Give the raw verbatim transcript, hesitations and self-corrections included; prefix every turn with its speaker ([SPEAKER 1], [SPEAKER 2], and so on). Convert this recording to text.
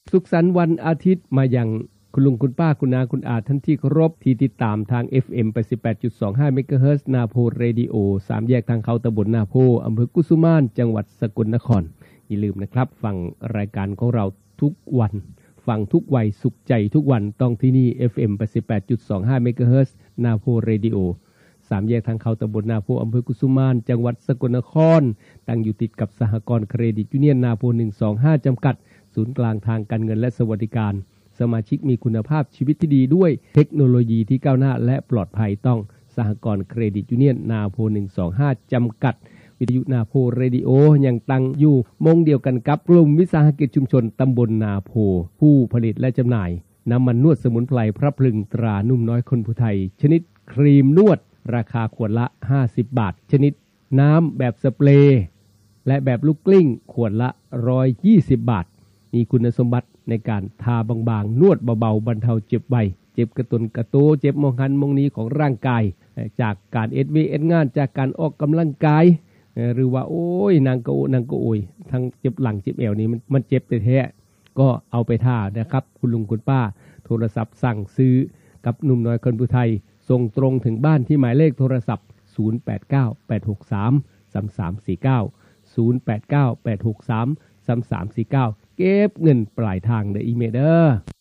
[SPEAKER 1] สุขสันต์วันอาทิตย์มาอย่างคุณลุงคุณป้าคุณนาคุณอาท่านที่เคารพที่ติดตามทาง เอฟ เอ็ม แปดสิบแปดจุดสองห้า เมกะเฮิรตซ์ นาโพเรดิโอสามแยกทางเขาตำบลนาโพอำเภอกุสุมานจังหวัดสกลนครอย่าลืมนะครับฟังรายการของเราทุกวันฟังทุกวัยสุขใจทุกวันต้องที่นี่ เอฟ เอ็ม แปดสิบแปดจุดสองห้า เมกะเฮิรตซ์ นาโพเรดิโอสามแยกทางเขาตำบลนาโพอำเภอกุสุมานจังหวัดสกลนครตั้งอยู่ติดกับสหกรณ์เครดิตยูเนียนนาโพหนึ่งสองห้าจำกัดศูนย์กลางทางการเงินและสวัสดิการสมาชิกมีคุณภาพชีวิตที่ดีด้วยเทคโนโลยีที่ก้าวหน้าและปลอดภัยต้องสหกรณ์เครดิตยูเนียนนาโพหนึ่งสองห้าจำกัดวิทยุนาโพเรดิโอยังตั้งอยู่มงเดียวกันกับกลุ่มวิสาหกิจชุมชนตำบลนาโพผู้ผลิตและจำหน่ายน้ำมันนวดสมุนไพรพระพลึงตรานุ่มน้อยคนผู้ไทยชนิดครีมนวดราคาขวดละห้าสิบบาทชนิดน้ำแบบสเปรย์และแบบลูกกลิ้งขวดละหนึ่งร้อยยี่สิบบาทมีคุณสมบัติในการทาบางๆนวดเบาๆบรรเทาเจ็บใบเจ็บกระตุนกระโตเจ็บมองหันมองนี้ของร่างกายจากการเอ็ดวีเอ็ดงานจากการออกกำลังกายหรือว่าโอ้ยนางกะโอนางกะโอยทั้งเจ็บหลังเจ็บเอวนี่มันมันเจ็บแท้ๆก็เอาไปทานะครับคุณลุงคุณป้าโทรศัพท์สั่งซื้อกับหนุ่มน้อยคนผู้ไทยส่งตรงถึงบ้านที่หมายเลขโทรศัพท์ศูนย์ แปด เก้า แปด หก สาม สาม สาม สี่ เก้า ศูนย์ แปด เก้า แปด หก สาม สาม สาม สี่ เก้าเก็บเงินปลายทางเด้ออีเมลเด้อ